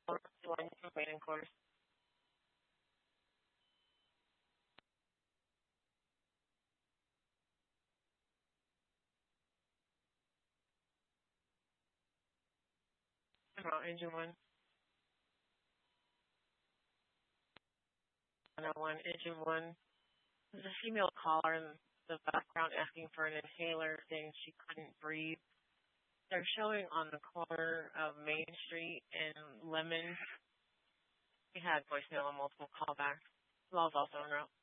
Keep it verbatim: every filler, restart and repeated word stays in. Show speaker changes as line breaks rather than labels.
one waiting course. About engine one. one oh one, engine one. There's a female caller in the background asking for an inhaler, saying she couldn't breathe. They're showing on the corner of Main Street and Lemon. We had voicemail and multiple callbacks. Law's also en route.